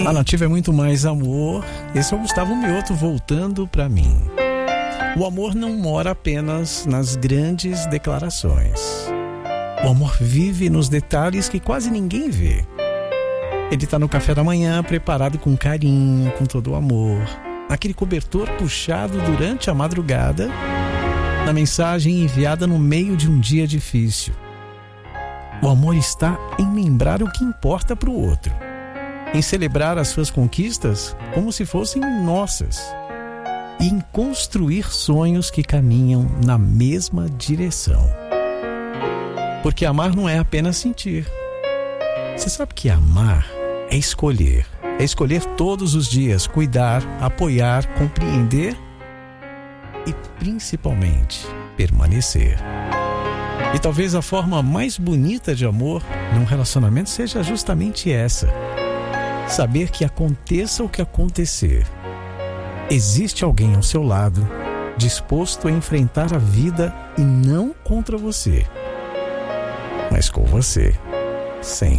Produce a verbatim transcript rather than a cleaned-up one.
A Nativa é muito mais amor. Esse é o Gustavo Mioto voltando pra mim. O amor não mora apenas nas grandes declarações. O amor vive nos detalhes que quase ninguém vê. Ele tá no café da manhã, preparado com carinho, com todo o amor. Naquele cobertor puxado durante a madrugada, na mensagem enviada no meio de um dia difícil. O amor está em lembrar o que importa para o outro, em celebrar as suas conquistas como se fossem nossas e em construir sonhos que caminham na mesma direção. Porque amar não é apenas sentir. Você sabe que amar é escolher. É escolher todos os dias, cuidar, apoiar, compreender e principalmente permanecer. E talvez a forma mais bonita de amor num relacionamento seja justamente essa: saber que aconteça o que acontecer, existe alguém ao seu lado disposto a enfrentar a vida e não contra você, mas com você, sempre.